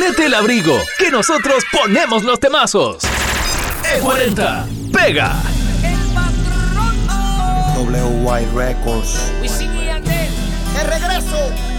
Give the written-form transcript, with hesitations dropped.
Ponete el abrigo, que nosotros ponemos los temazos. E40, pega. WY Records. Wisin y Yandel. ¡De regreso!